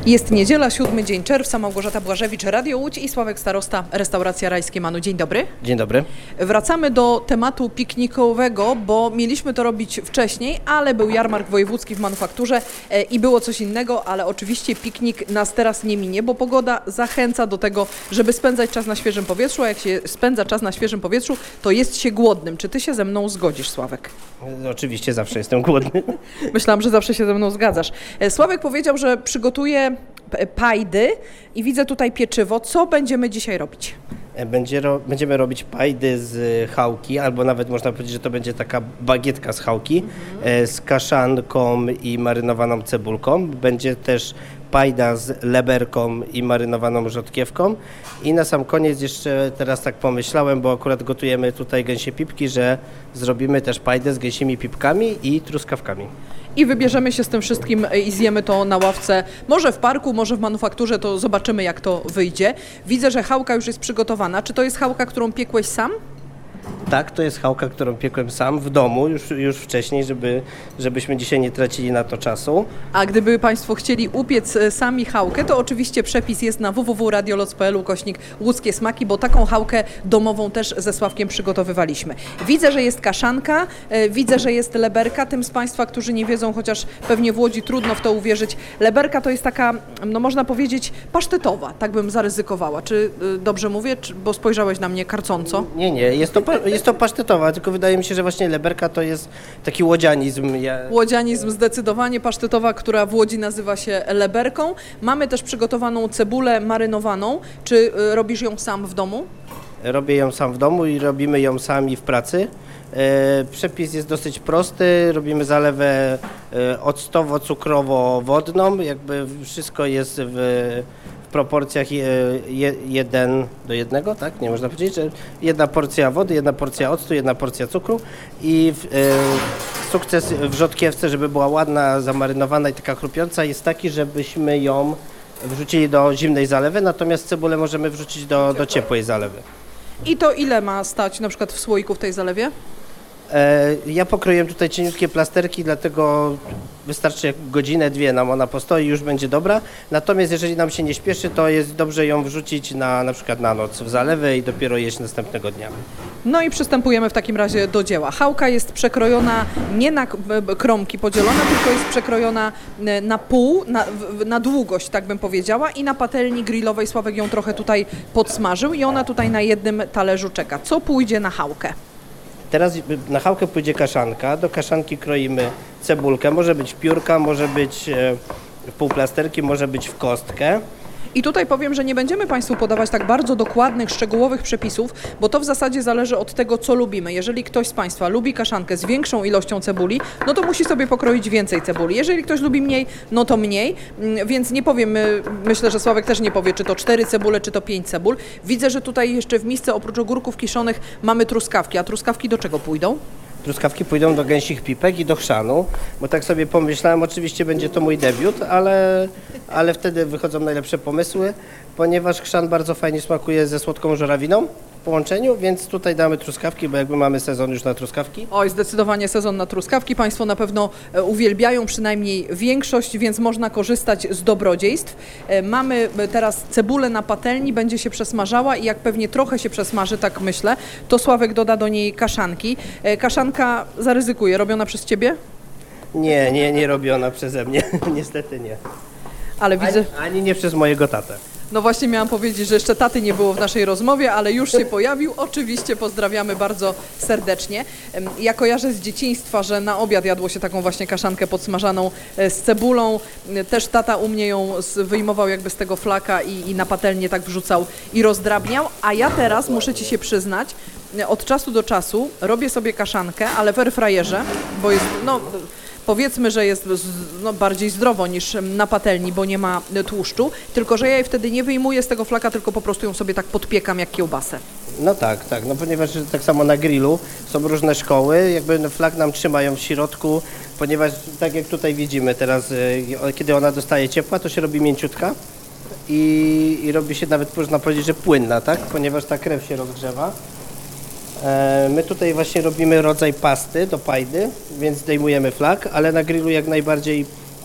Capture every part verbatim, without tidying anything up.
Jest niedziela, siódmy dzień czerwca, Małgorzata Błażewicz, Radio Łódź i Sławek Starosta, Restauracja Rajskie Manu. Dzień dobry. Dzień dobry. Wracamy do tematu piknikowego, bo mieliśmy to robić wcześniej, ale był jarmark wojewódzki w manufakturze i było coś innego, ale oczywiście piknik nas teraz nie minie, bo pogoda zachęca do tego, żeby spędzać czas na świeżym powietrzu, a jak się spędza czas na świeżym powietrzu, to jest się głodnym. Czy ty się ze mną zgodzisz, Sławek? Oczywiście zawsze jestem głodny. Myślałam, że zawsze się ze mną zgadzasz. Sławek powiedział, że przygotuje pajdy i widzę tutaj pieczywo. Co będziemy dzisiaj robić? Będzie ro, będziemy robić pajdy z chałki, albo nawet można powiedzieć, że to będzie taka bagietka z chałki, mhm. z kaszanką i marynowaną cebulką. Będzie też pajda z leberką i marynowaną rzodkiewką. I na sam koniec jeszcze teraz tak pomyślałem, bo akurat gotujemy tutaj gęsie pipki, że zrobimy też pajdę z gęsimi pipkami i truskawkami. I wybierzemy się z tym wszystkim i zjemy to na ławce, może w parku, może w manufakturze, to zobaczymy, jak to wyjdzie. Widzę, że chałka już jest przygotowana. Czy to jest chałka, którą piekłeś sam? Tak, to jest chałka, którą piekłem sam w domu już, już wcześniej, żeby, żebyśmy dzisiaj nie tracili na to czasu. A gdyby Państwo chcieli upiec sami chałkę, to oczywiście przepis jest na w w w kropka radioloc kropka p l ukośnik łódzkie smaki, bo taką chałkę domową też ze Sławkiem przygotowywaliśmy. Widzę, że jest kaszanka, widzę, że jest leberka. Tym z Państwa, którzy nie wiedzą, chociaż pewnie w Łodzi trudno w to uwierzyć, leberka to jest taka, no można powiedzieć, pasztetowa, tak bym zaryzykowała. Czy dobrze mówię, czy, bo spojrzałeś na mnie karcąco? Nie, nie, jest to Jest to pasztetowa, tylko wydaje mi się, że właśnie leberka to jest taki łodzianizm. Ja... Łodzianizm zdecydowanie, pasztetowa, która w Łodzi nazywa się leberką. Mamy też przygotowaną cebulę marynowaną. Czy y, robisz ją sam w domu? Robię ją sam w domu i robimy ją sami w pracy. E, przepis jest dosyć prosty, robimy zalewę e, octowo-cukrowo-wodną, jakby wszystko jest w... w proporcjach jeden do jednego, tak? Nie można powiedzieć, że jedna porcja wody, jedna porcja octu, jedna porcja cukru i w, e, sukces w rzodkiewce, żeby była ładna, zamarynowana i taka chrupiąca, jest taki, żebyśmy ją wrzucili do zimnej zalewy, natomiast cebulę możemy wrzucić do, do ciepłej zalewy. I to ile ma stać na przykład w słoiku w tej zalewie? Ja pokroiłem tutaj cieniutkie plasterki, dlatego wystarczy jak godzinę, dwie nam ona postoi i już będzie dobra. Natomiast jeżeli nam się nie śpieszy, to jest dobrze ją wrzucić na, na przykład na noc w zalewę i dopiero jeść następnego dnia. No i przystępujemy w takim razie do dzieła. Chałka jest przekrojona nie na kromki podzielona, tylko jest przekrojona na pół, na, na długość, tak bym powiedziała, i na patelni grillowej Sławek ją trochę tutaj podsmażył i ona tutaj na jednym talerzu czeka. Co pójdzie na chałkę? Teraz na chałkę pójdzie kaszanka, do kaszanki kroimy cebulkę, może być piórka, może być w półplasterki, może być w kostkę. I tutaj powiem, że nie będziemy Państwu podawać tak bardzo dokładnych, szczegółowych przepisów, bo to w zasadzie zależy od tego, co lubimy. Jeżeli ktoś z Państwa lubi kaszankę z większą ilością cebuli, no to musi sobie pokroić więcej cebuli. Jeżeli ktoś lubi mniej, no to mniej, więc nie powiem, myślę, że Sławek też nie powie, czy to cztery cebule, czy to pięć cebul. Widzę, że tutaj jeszcze w misce oprócz ogórków kiszonych mamy truskawki, a truskawki do czego pójdą? Truskawki pójdą do gęsich pipek i do chrzanu, bo tak sobie pomyślałem, oczywiście będzie to mój debiut, ale, ale wtedy wychodzą najlepsze pomysły, ponieważ chrzan bardzo fajnie smakuje ze słodką żurawiną w połączeniu, więc tutaj damy truskawki, bo jakby mamy sezon już na truskawki. Oj, zdecydowanie sezon na truskawki. Państwo na pewno uwielbiają, przynajmniej większość, więc można korzystać z dobrodziejstw. Mamy teraz cebulę na patelni, będzie się przesmażała i jak pewnie trochę się przesmaży, tak myślę, to Sławek doda do niej kaszanki. Kaszanka, zaryzykuję, robiona przez Ciebie? Nie, nie, nie robiona przeze mnie, niestety nie. Ale widzę... Ani, ani nie przez mojego tatę. No właśnie miałam powiedzieć, że jeszcze taty nie było w naszej rozmowie, ale już się pojawił. Oczywiście pozdrawiamy bardzo serdecznie. Ja kojarzę z dzieciństwa, że na obiad jadło się taką właśnie kaszankę podsmażaną z cebulą. Też tata u mnie ją wyjmował jakby z tego flaka i, i na patelnię tak wrzucał i rozdrabniał. A ja teraz, muszę Ci się przyznać, od czasu do czasu robię sobie kaszankę, ale w airfryerze, bo jest, no... Powiedzmy, że jest no, bardziej zdrowo niż na patelni, bo nie ma tłuszczu, tylko że ja jej wtedy nie wyjmuję z tego flaka, tylko po prostu ją sobie tak podpiekam jak kiełbasę. No tak, tak, no ponieważ tak samo na grillu są różne szkoły, jakby flak nam trzymają w środku, ponieważ tak jak tutaj widzimy teraz, kiedy ona dostaje ciepła, to się robi mięciutka i, i robi się nawet, można powiedzieć, że płynna, tak, ponieważ ta krew się rozgrzewa. My tutaj właśnie robimy rodzaj pasty do pajdy, więc zdejmujemy flak, ale na grillu jak najbardziej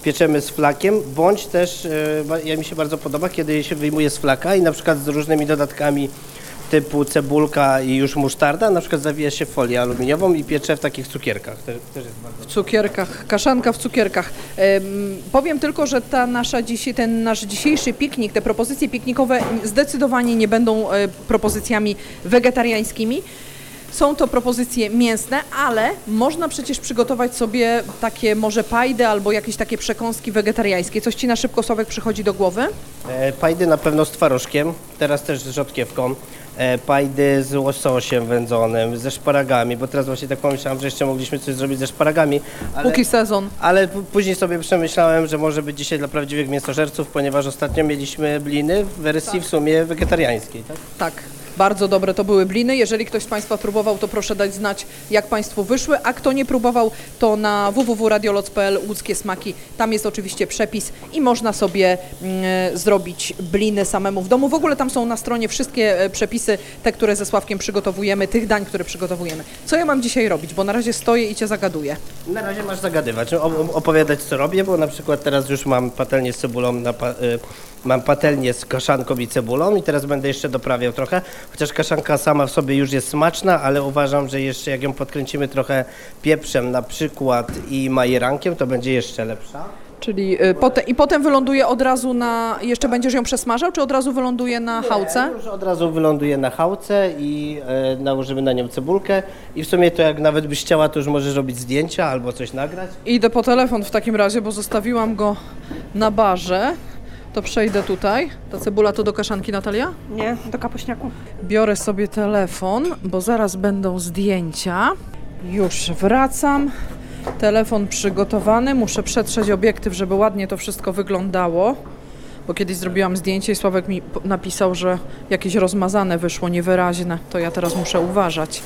pieczemy z flakiem, bądź też, e, ba- ja mi się bardzo podoba, kiedy się wyjmuje z flaka i na przykład z różnymi dodatkami typu cebulka i już musztarda, na przykład zawija się w folię aluminiową i piecze w takich cukierkach. Też, też jest bardzo... W cukierkach, kaszanka w cukierkach. Ym, powiem tylko, że ta nasza dzisiaj, ten nasz dzisiejszy piknik, te propozycje piknikowe zdecydowanie nie będą e, propozycjami wegetariańskimi. Są to propozycje mięsne, ale można przecież przygotować sobie takie może pajdy albo jakieś takie przekąski wegetariańskie. Coś Ci na szybko, Sławek, przychodzi do głowy? E, pajdy na pewno z twarożkiem, teraz też z rzodkiewką. E, pajdy z łososiem wędzonym, ze szparagami, bo teraz właśnie tak pomyślałem, że jeszcze mogliśmy coś zrobić ze szparagami. Ale... Póki sezon. Ale p- później sobie przemyślałem, że może być dzisiaj dla prawdziwych mięsożerców, ponieważ ostatnio mieliśmy bliny w wersji w sumie wegetariańskiej, tak? Tak, bardzo dobre to były bliny. Jeżeli ktoś z Państwa próbował, to proszę dać znać, jak Państwu wyszły, a kto nie próbował, to na w w w kropka radioloc kropka p l łódzkie smaki, tam jest oczywiście przepis i można sobie mm, zrobić bliny samemu w domu. W ogóle tam są na stronie wszystkie e, przepisy, te, które ze Sławkiem przygotowujemy, tych dań, które przygotowujemy. Co ja mam dzisiaj robić, bo na razie stoję i Cię zagaduję. Na razie masz zagadywać, o- o- opowiadać co robię, bo na przykład teraz już mam patelnię z cebulą, na pa- y, mam patelnię z kaszanką i cebulą i teraz będę jeszcze doprawiał trochę, chociaż kaszanka sama w sobie już jest smaczna, ale uważam, że jeszcze jak ją podkręcimy trochę pieprzem na przykład i majerankiem, to będzie jeszcze lepsza. Czyli y, pote, i potem wyląduje od razu na, jeszcze będziesz ją przesmażał, czy od razu wyląduje na chałce? Nie, już od razu wyląduje na chałce i e, nałożymy na nią cebulkę i w sumie to jak nawet byś chciała, to już możesz robić zdjęcia albo coś nagrać. Idę po telefon w takim razie, bo zostawiłam go na barze. To przejdę tutaj. Ta cebula to do kaszanki, Natalia? Nie, do kapuśniaku. Biorę sobie telefon, bo zaraz będą zdjęcia. Już wracam. Telefon przygotowany. Muszę przetrzeć obiektyw, żeby ładnie to wszystko wyglądało. Bo kiedyś zrobiłam zdjęcie i Sławek mi po- napisał, że jakieś rozmazane wyszło, niewyraźne. To ja teraz muszę uważać.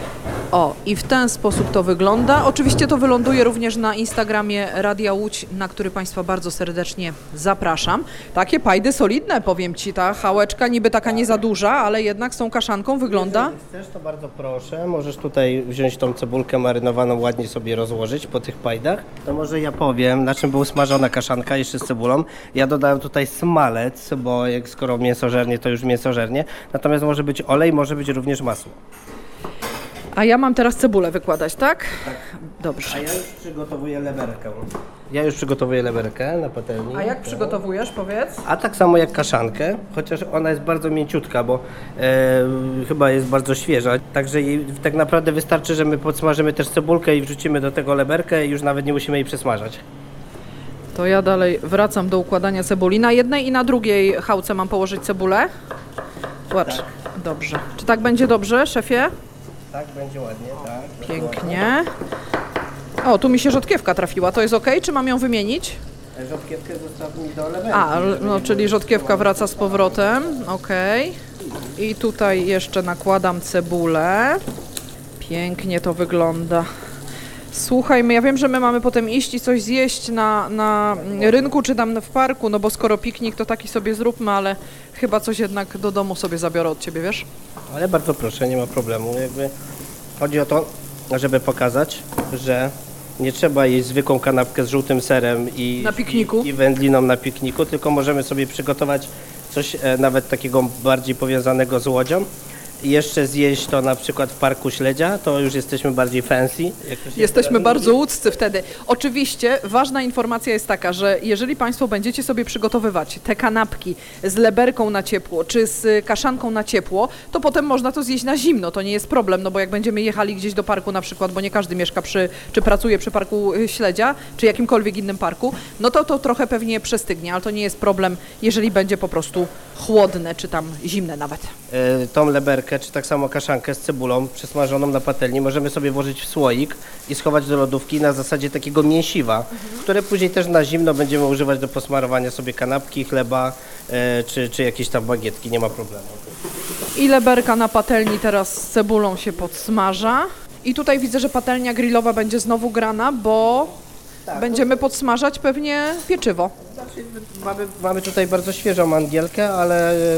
O, i w ten sposób to wygląda. Oczywiście to wyląduje również na Instagramie Radia Łódź, na który Państwa bardzo serdecznie zapraszam. Takie pajdy solidne, powiem Ci, ta chałeczka niby taka nie za duża, ale jednak z tą kaszanką wygląda. Jeżeli chcesz, to bardzo proszę, możesz tutaj wziąć tą cebulkę marynowaną, ładnie sobie rozłożyć po tych pajdach. To może ja powiem, na czym była smażona kaszanka jeszcze z cebulą. Ja dodałem tutaj smalec, bo jak skoro mięsożernie, to już mięsożernie. Natomiast może być olej, może być również masło. A ja mam teraz cebulę wykładać, tak? Tak. Dobrze. A ja już przygotowuję leberkę. Ja już przygotowuję leberkę na patelni. A jak przygotowujesz, powiedz? A tak samo jak kaszankę, chociaż ona jest bardzo mięciutka, bo e, chyba jest bardzo świeża. Także jej tak naprawdę wystarczy, że my podsmażymy też cebulkę i wrzucimy do tego leberkę i już nawet nie musimy jej przesmażać. To ja dalej wracam do układania cebuli. Na jednej i na drugiej chałce mam położyć cebulę? Patrz, dobrze. Czy tak będzie dobrze, szefie? Tak, będzie ładnie, tak. Pięknie. O, tu mi się rzodkiewka trafiła. To jest ok, czy mam ją wymienić? Rzodkiewkę zostaw mi do leberki. A, żeby no nie czyli było- rzodkiewka wraca z powrotem. Ok. I tutaj jeszcze nakładam cebulę. Pięknie to wygląda. Słuchaj, my- ja wiem, że my mamy potem iść i coś zjeść na, na rynku czy tam w parku, no bo skoro piknik, to taki sobie zróbmy, ale chyba coś jednak do domu sobie zabiorę od Ciebie, wiesz? Ale bardzo proszę, nie ma problemu. Jakby chodzi o to, żeby pokazać, że nie trzeba jeść zwykłą kanapkę z żółtym serem i, Na pikniku. i, i wędliną na pikniku, tylko możemy sobie przygotować coś e, nawet takiego bardziej powiązanego z łodzią. I jeszcze zjeść to na przykład w parku śledzia, to już jesteśmy bardziej fancy. jak to się Jesteśmy teraz bardzo mówi. łódzcy wtedy. Oczywiście ważna informacja jest taka, że jeżeli Państwo będziecie sobie przygotowywać te kanapki z leberką na ciepło, czy z kaszanką na ciepło, to potem można to zjeść na zimno, to nie jest problem, no bo jak będziemy jechali gdzieś do parku na przykład, bo nie każdy mieszka przy, czy pracuje przy parku y, Śledzia, czy jakimkolwiek innym parku, no to to trochę pewnie przestygnie, ale to nie jest problem, jeżeli będzie po prostu chłodne, czy tam zimne nawet. E, tą leberkę, czy tak samo kaszankę z cebulą przesmażoną na patelni możemy sobie włożyć w słoik i schować do lodówki na zasadzie takiego mięsiwa, mhm. które później też na zimno będziemy używać do posmarowania sobie kanapki, chleba, e, czy, czy jakieś tam bagietki, nie ma problemu. I leberka na patelni teraz z cebulą się podsmaża. I tutaj widzę, że patelnia grillowa będzie znowu grana, bo Tak, będziemy podsmażać pewnie pieczywo. Znaczy, mamy, mamy tutaj bardzo świeżą angielkę, ale e,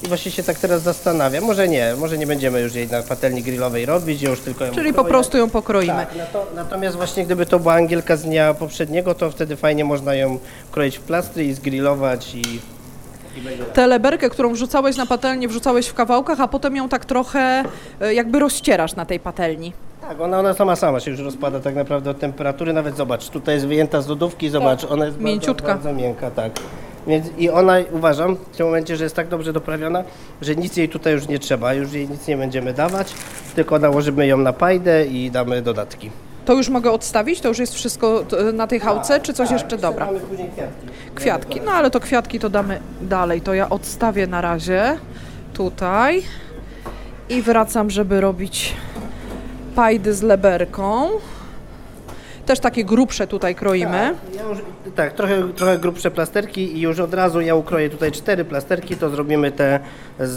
i właśnie się tak teraz zastanawiam, może nie, może nie będziemy już jej na patelni grillowej robić, już tylko ją Czyli po ukroję. prostu ją pokroimy. Tak, nato, natomiast właśnie gdyby to była angielka z dnia poprzedniego, to wtedy fajnie można ją kroić w plastry i zgrillować i, i będzie Tę leberkę, którą wrzucałeś na patelnię, wrzucałeś w kawałkach, a potem ją tak trochę e, jakby rozcierasz na tej patelni. Tak, ona, ona sama sama się już rozpada tak naprawdę od temperatury, nawet zobacz, tutaj jest wyjęta z lodówki, zobacz, ona jest Mięciutka. bardzo, bardzo miękka, tak. Więc i ona, uważam, w tym momencie, że jest tak dobrze doprawiona, że nic jej tutaj już nie trzeba, już jej nic nie będziemy dawać, tylko nałożymy ją na pajdę i damy dodatki. To już mogę odstawić? To już jest wszystko t- na tej chałce, czy coś Tak, jeszcze? Dobra. Mamy później kwiatki. Kwiatki, no ale to kwiatki to damy dalej. To ja odstawię na razie tutaj i wracam, żeby robić pajdy z leberką. Też takie grubsze tutaj kroimy. Ja już, tak, trochę, trochę grubsze plasterki i już od razu ja ukroję tutaj cztery plasterki, to zrobimy te z,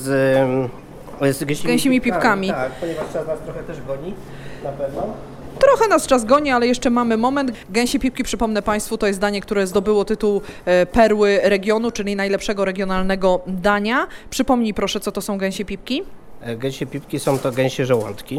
z gęsimi, gęsimi pipkami. Tak, ponieważ czas nas trochę też goni, na pewno. Trochę nas czas goni, ale jeszcze mamy moment. Gęsie pipki, przypomnę Państwu, to jest danie, które zdobyło tytuł e, Perły Regionu, czyli najlepszego regionalnego dania. Przypomnij proszę, co to są gęsie pipki. E, Gęsie pipki są to gęsie żołądki.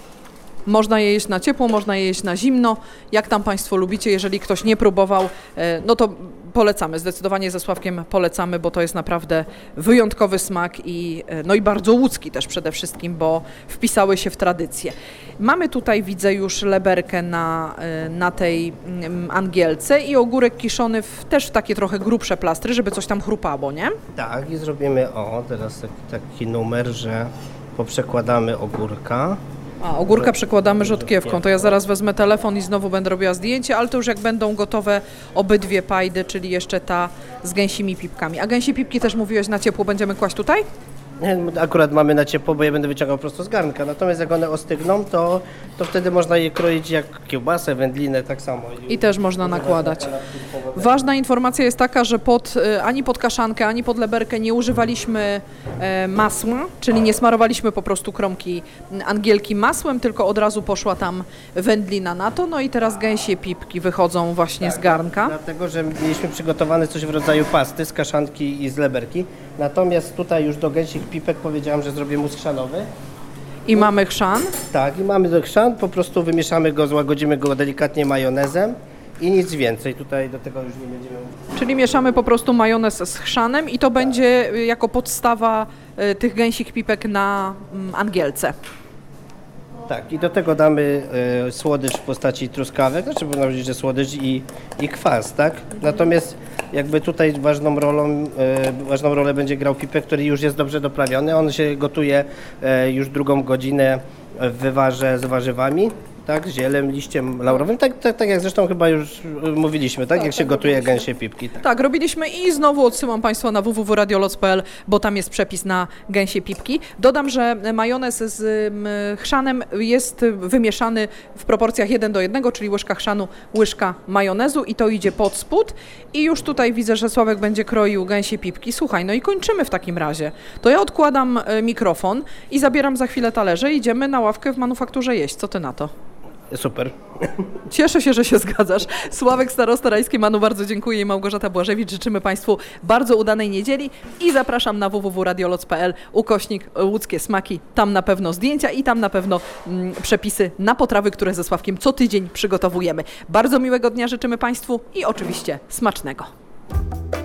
Można je jeść na ciepło, można je jeść na zimno. Jak tam Państwo lubicie, jeżeli ktoś nie próbował, e, no to polecamy, zdecydowanie ze Sławkiem polecamy, bo to jest naprawdę wyjątkowy smak i, e, no i bardzo łódzki też przede wszystkim, bo wpisały się w tradycję. Mamy tutaj, widzę już leberkę na, e, na tej mm, angielce i ogórek kiszony w, też w takie trochę grubsze plastry, żeby coś tam chrupało, nie? Tak, i zrobimy, o, teraz taki, taki numer, że poprzekładamy ogórka. A, ogórka przekładamy rzodkiewką, to ja zaraz wezmę telefon i znowu będę robiła zdjęcie, ale to już jak będą gotowe obydwie pajdy, czyli jeszcze ta z gęsimi pipkami. A gęsie pipki też mówiłeś na ciepło będziemy kłaść tutaj? Nie, akurat mamy na ciepło, bo je będę wyciągał prosto z garnka, natomiast jak one ostygną, to, to wtedy można je kroić jak kiełbasę, wędlinę, tak samo. I też można nakładać. Ważna informacja jest taka, że pod, e, ani pod kaszankę, ani pod leberkę nie używaliśmy e, masła, czyli nie smarowaliśmy po prostu kromki angielki masłem, tylko od razu poszła tam wędlina na to. No i teraz gęsie pipki wychodzą właśnie z garnka. Dlatego, że mieliśmy przygotowane coś w rodzaju pasty z kaszanki i z leberki, natomiast tutaj już do gęsich pipek powiedziałam, że zrobię mus chrzanowy. I mamy chrzan. Tak, i mamy do chrzan, po prostu wymieszamy go, złagodzimy go delikatnie majonezem i nic więcej. Tutaj do tego już nie będziemy... Czyli mieszamy po prostu majonez z chrzanem i to będzie y, jako podstawa y, tych gęsich pipek na mm, angielce. Tak, i do tego damy e, słodycz w postaci truskawek, znaczy można powiedzieć, że słodycz i, i kwas, tak? Natomiast jakby tutaj ważną rolą, e, ważną rolę będzie grał pipek, który już jest dobrze doprawiony. On się gotuje e, już drugą godzinę w wywarze z warzywami, tak? Z zielem, liściem laurowym, tak, tak, tak jak zresztą chyba już mówiliśmy, tak? Jak się gotuje gęsie pipki. Tak. Tak, robiliśmy i znowu odsyłam Państwa na w w w kropka radioloc kropka p l, bo tam jest przepis na gęsie pipki. Dodam, że majonez z mm, chrzanem jest wymieszany w proporcjach jeden do jednego, czyli łyżka chrzanu, łyżka majonezu i to idzie pod spód. I już tutaj widzę, że Sławek będzie kroił gęsie pipki. Słuchaj, no i kończymy w takim razie. To ja odkładam e, mikrofon i zabieram za chwilę talerze i idziemy na ławkę w manufakturze jeść. Co Ty na to? Super. Cieszę się, że się zgadzasz. Sławek Starosta Rajskiej Manu, bardzo dziękuję i Małgorzata Błażewicz. Życzymy Państwu bardzo udanej niedzieli i zapraszam na w w w kropka radioloc kropka p l ukośnik łódzkie smaki. Tam na pewno zdjęcia i tam na pewno mm, przepisy na potrawy, które ze Sławkiem co tydzień przygotowujemy. Bardzo miłego dnia życzymy Państwu i oczywiście smacznego.